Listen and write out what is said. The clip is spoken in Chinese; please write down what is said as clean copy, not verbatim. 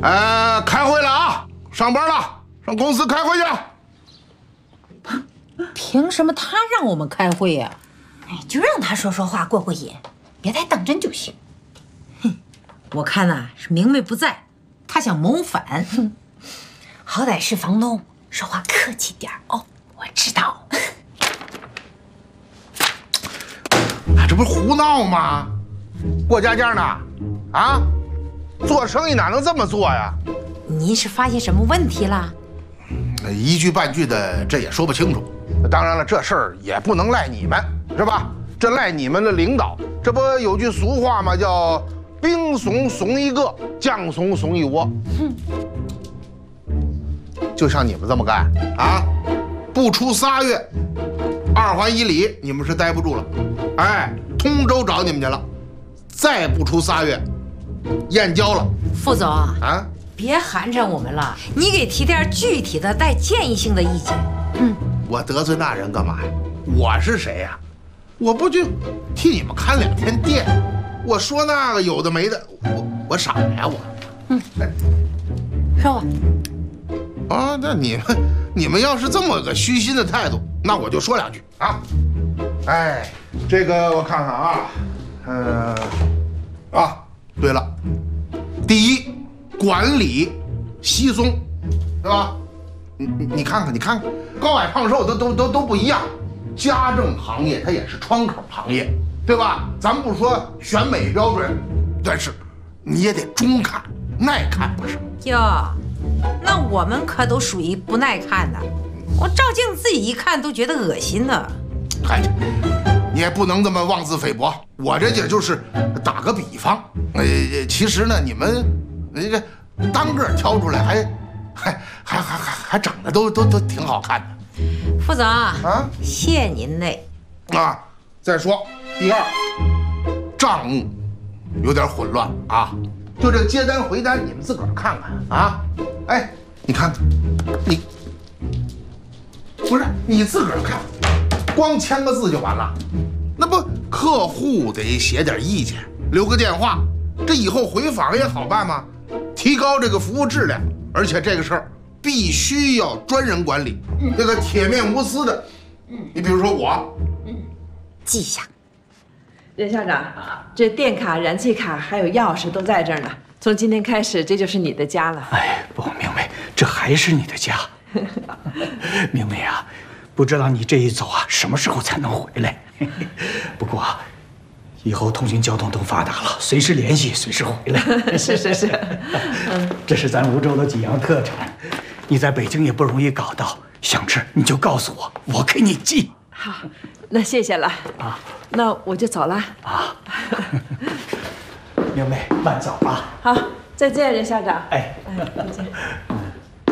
开会了啊！上班了，上公司开会去。 凭什么他让我们开会呀？ 哎，就让他说说话过过瘾，别太当真就行。 哼，我看呐是明媚不在，他想谋反。 好歹是房东，说话客气点哦。我知道。 这不是胡闹吗？过家家呢？啊？做生意哪能这么做呀？ 您是发现什么问题了？ 一句半句的，这也说不清楚。当然了，这事儿也不能赖你们，是吧？这赖你们的领导。这不有句俗话吗？叫“兵怂怂一个，将怂怂一窝”。就像你们这么干啊，不出3月，2环以里你们是待不住了。哎，通州找你们去了，再不出3月，燕郊了。 副总啊， 别寒碜我们了，你给提点具体的、带建议性的意见。 我得罪那人干嘛呀？我是谁呀？我不就替你们看2天店？我说那个有的没的，我傻呀我。 说吧。 啊，那你们要是这么个虚心的态度，那我就说2句啊。哎，这个我看看啊，对了，第一，管理稀松，对吧？你看看，高矮胖瘦都不一样。家政行业它也是窗口行业，对吧？咱不说选美标准，但是你也得中看、耐看，不是？ 哟，那我们可都属于不耐看的，我照镜子自己一看都觉得恶心呢。 嗨，你也不能这么妄自菲薄。我这也就是打个比方，其实呢，你们这单个挑出来还长得都挺好看的。 副总啊，谢您嘞。 啊，再说第二，账目有点混乱啊。就这接单回单，你们自个儿看看啊。哎，你看看，不是你自个儿看，光签个字就完了？那不客户得写点意见，留个电话，这以后回访也好办吗？提高这个服务质量，而且这个事儿必须要专人管理，这个铁面无私的。你比如说我， 记下。 任校长，这电卡、燃气卡还有钥匙都在这儿呢。从今天开始，这就是你的家了。 哎，不，明媚，这还是你的家。明媚啊，不知道你这一走啊，什么时候才能回来？不过啊，以后通讯交通都发达了，随时联系，随时回来。 是。 这是咱梧州的几样特产，你在北京也不容易搞到，想吃你就告诉我，我给你寄。 好，那谢谢了啊。那我就走了啊。明媚，慢走啊。 好，再见，任校长。 哎， 再见。